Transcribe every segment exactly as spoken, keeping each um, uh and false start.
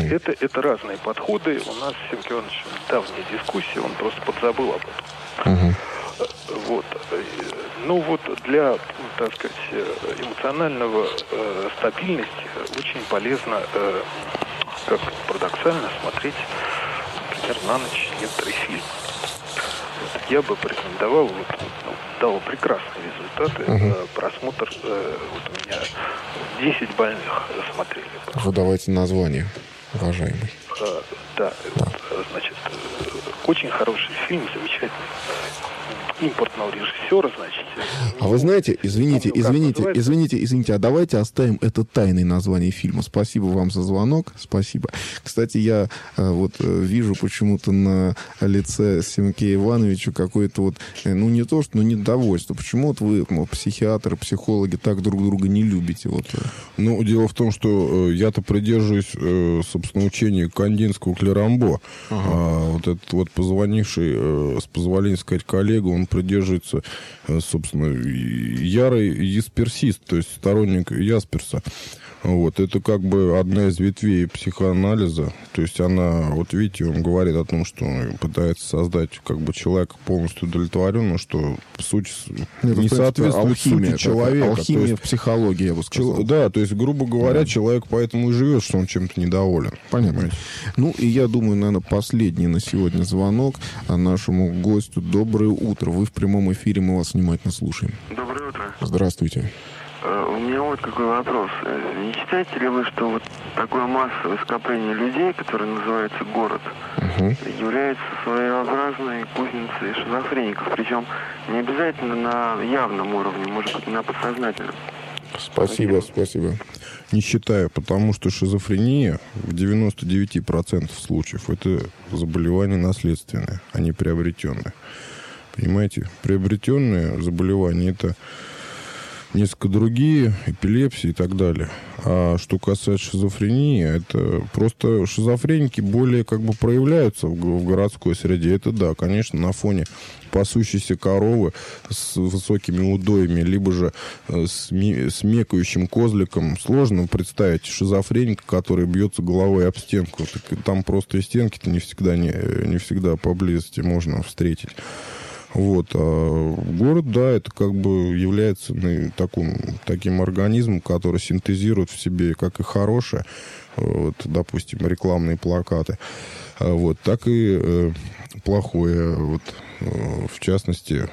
это, это разные подходы. У нас с Семкой Ивановичем давняя дискуссия, он просто подзабыл об этом. Угу. Вот. Ну вот для, так сказать, эмоционального э, стабильности очень полезно, э, как парадоксально, смотреть, например, на ночь некоторые фильмы. Вот. Я бы порекомендовал, вот, ну, дал прекрасные результаты. Uh-huh. э, просмотр, э, вот у меня десять больных смотрели. Вы давайте название, уважаемый. Э, да, да. Вот, значит, э, очень хороший фильм, замечательный. Импортного режиссера, значит. А вы знаете, извините, помню, извините, извините, извините, а давайте оставим это тайной название фильма. Спасибо вам за звонок, спасибо. Кстати, я вот вижу почему-то на лице Семки Ивановича какое-то вот, ну не то, что, но недовольство. Почему вот вы, психиатры, психологи, так друг друга не любите? Вот. Ну, дело в том, что я-то придерживаюсь, собственно, учения Кандинского Клерамбо. Ага. А вот этот вот позвонивший, с позволения сказать, коллега, он придерживается, собственно, ярый ясперсист, то есть сторонник Ясперса. Вот. Это как бы одна из ветвей психоанализа. То есть она, вот видите, он говорит о том, что он пытается создать как бы человека полностью удовлетворенного, что суть это, не соответствует алхимия, сути человека. Алхимия есть, в психологии, я бы сказал. Чел, да, то есть, грубо говоря, да. Человек поэтому и живет, что он чем-то недоволен. Понятно. Понимаете? Ну, и я думаю, наверное, последний на сегодня звонок нашему гостю. Доброе утро. Вы в прямом эфире, мы вас внимательно слушаем. Доброе утро. Здравствуйте. У меня вот какой вопрос. Не считаете ли вы, что вот такое массовое скопление людей, которое называется город, uh-huh. является своеобразной кузницей шизофреников? Причем не обязательно на явном уровне, может быть, на подсознательном. Спасибо, спасибо. Не считаю, потому что шизофрения в девяноста девяти процентах случаев это заболевание наследственное, а не приобретенное. Понимаете? Приобретенное заболевание это несколько другие, эпилепсия и так далее. А что касается шизофрении, это просто шизофреники более как бы проявляются в, в городской среде. Это да, конечно, на фоне пасущейся коровы с высокими удоями, либо же с, ми, с мекающим козликом. Сложно представить шизофреника, который бьется головой об стенку. Так, там просто и стенки-то не всегда, не, не всегда поблизости можно встретить. Вот. А город, да, это как бы является ну, таким, таким организмом, который синтезирует в себе как и хорошее, вот, допустим, рекламные плакаты, вот, так и э, плохое. Вот, э, в частности,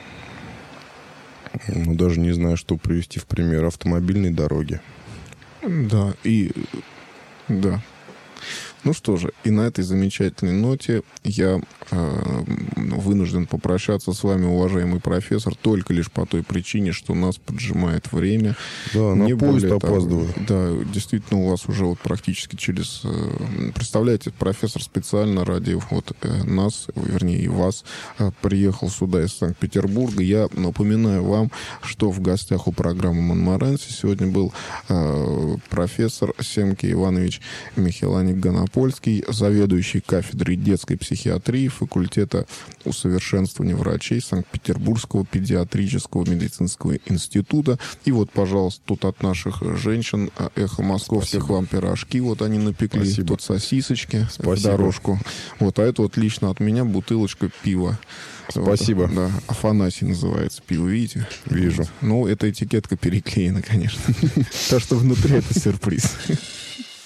ну, даже не знаю, что привести в пример, автомобильной дороги. Да, и... Да. Ну что же, и на этой замечательной ноте я э, вынужден попрощаться с вами, уважаемый профессор, только лишь по той причине, что нас поджимает время. Да, не на поезд опаздываю. Да, действительно, у вас уже вот практически через... Э, представляете, профессор специально ради вот, э, нас, вернее, и вас, э, приехал сюда из Санкт-Петербурга. Я напоминаю вам, что в гостях у программы «Монморанси» сегодня был э, профессор Семки Иванович Михеланик-Ганапольский, заведующий кафедрой детской психиатрии факультета усовершенствования врачей Санкт-Петербургского педиатрического медицинского института. И вот, пожалуйста, тут от наших женщин «Эхо московских» Спасибо. Вам пирожки. Вот они напекли. Спасибо. Тут сосисочки Спасибо. В дорожку. Вот, а это вот лично от меня бутылочка пива. Спасибо. Вот, да, Афанасий называется пиво, видите? Вижу. Ну, эта этикетка переклеена, конечно. То, что внутри, это сюрприз.